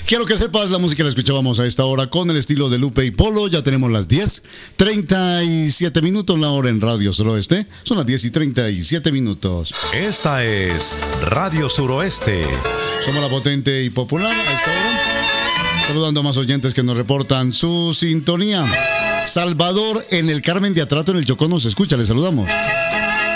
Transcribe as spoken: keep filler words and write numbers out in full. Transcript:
Quiero que sepas, la música la escuchábamos a esta hora con el estilo de Lupe y Polo. Ya tenemos las diez, treinta y siete minutos la hora en Radio Suroeste. Son las diez y treinta y siete minutos. Esta es Radio Suroeste. Somos la potente y popular a esta hora. Saludando a más oyentes que nos reportan su sintonía. Salvador en el Carmen de Atrato en el Chocó nos escucha, le saludamos.